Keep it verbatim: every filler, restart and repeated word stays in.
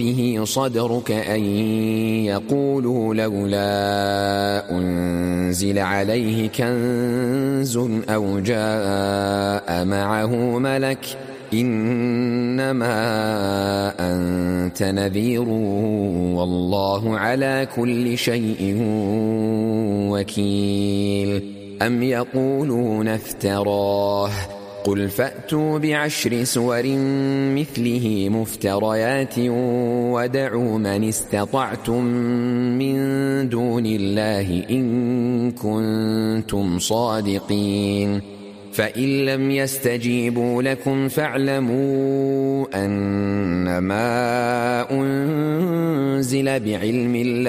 به صدرك أن يقولوا لولا أنزل عليه كنز أو جاء معه ملك إنما أنت نذير والله على كل شيء وكيل. أم يقولون افتراه قل فأتوا بعشر سور مثله مفتريات ودعوا من استطعتم من دون الله إن كنتم صادقين. فإن لم يستجيبوا لكم فاعلموا أنما أنزل بعلم الله